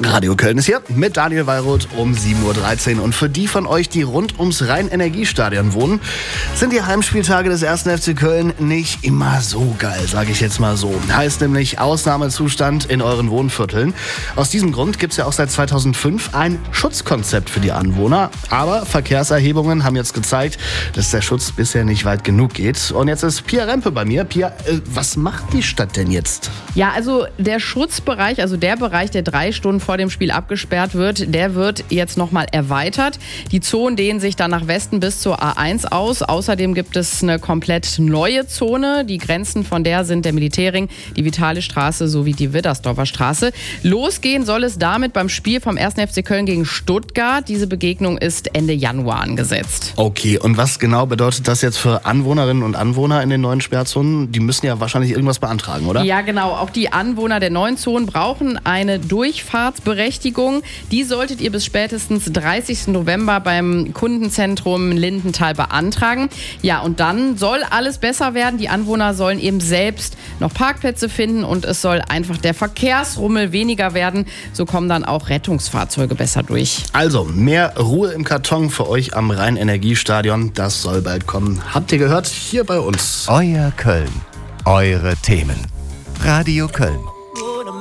Radio Köln ist hier mit Daniel Wallroth um 7.13 Uhr. Und für die von euch, die rund ums Rhein-Energiestadion wohnen, sind die Heimspieltage des 1. FC Köln nicht immer so geil, sage ich jetzt mal so. Heißt nämlich Ausnahmezustand in euren Wohnvierteln. Aus diesem Grund gibt es ja auch seit 2005 ein Schutzkonzept für die Anwohner. Aber Verkehrserhebungen haben jetzt gezeigt, dass der Schutz bisher nicht weit genug geht. Und jetzt ist Pia Rempe bei mir. Pia, was macht die Stadt denn jetzt? Ja, also der Schutzbereich, also der Bereich, der 3 Stunden vor dem Spiel abgesperrt wird, der wird jetzt nochmal erweitert. Die Zonen dehnen sich dann nach Westen bis zur A1 aus. Außerdem gibt es eine komplett neue Zone. Die Grenzen von der sind der Militärring, die Vitale Straße sowie die Widdersdorfer Straße. Losgehen soll es damit beim Spiel vom 1. FC Köln gegen Stuttgart. Diese Begegnung ist Ende Januar angesetzt. Okay, und was genau bedeutet das jetzt für Anwohnerinnen und Anwohner in den neuen Sperrzonen? Die müssen ja wahrscheinlich irgendwas beantragen, oder? Ja, genau. Auch die Anwohner der neuen Zonen brauchen eine Durchfahrtsberechtigung. Die solltet ihr bis spätestens 30. November beim Kundenzentrum Lindenthal beantragen. Ja, und dann soll alles besser werden. Die Anwohner sollen eben selbst noch Parkplätze finden und es soll einfach der Verkehrsrummel weniger werden. So kommen dann auch Rettungsfahrzeuge besser durch. Also, mehr Ruhe im Karton für euch am Rhein-Energiestadion. Das soll bald kommen. Habt ihr gehört? Hier bei uns. Euer Köln. Eure Themen. Radio Köln.